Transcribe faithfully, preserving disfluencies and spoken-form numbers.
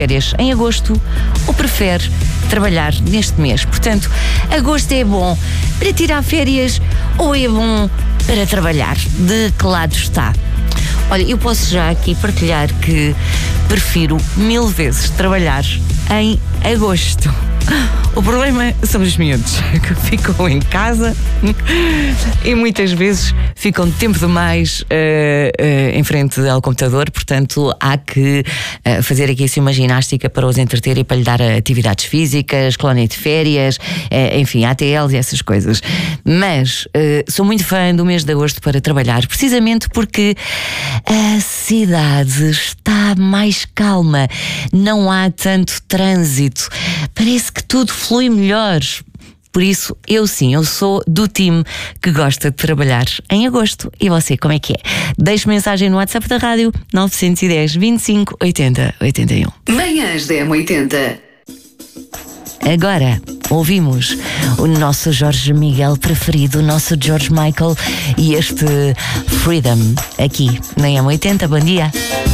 férias em agosto ou prefere trabalhar neste mês? Portanto, agosto é bom para tirar férias ou é bom para trabalhar? De que lado está? Olha, eu posso já aqui partilhar que prefiro mil vezes trabalhar em agosto. O problema são os miúdos que ficam em casa e muitas vezes ficam tempo demais uh, uh, em frente ao computador, portanto há que uh, fazer aqui assim uma ginástica para os entreter e para lhe dar atividades físicas, colónia de férias, uh, enfim, A T Ls e essas coisas. Mas uh, sou muito fã do mês de agosto para trabalhar, precisamente porque a cidade está mais calma, não há tanto trânsito, parece que tudo flui melhor. Por isso, eu sim, eu sou do time que gosta de trabalhar em agosto. E você, como é que é? Deixe mensagem no WhatsApp da rádio nove um zero, vinte e cinco, oitenta, oitenta e um. Manhãs da M oitenta. Agora ouvimos o nosso Jorge Miguel preferido, o nosso George Michael, e este Freedom aqui na M oitenta. Bom dia.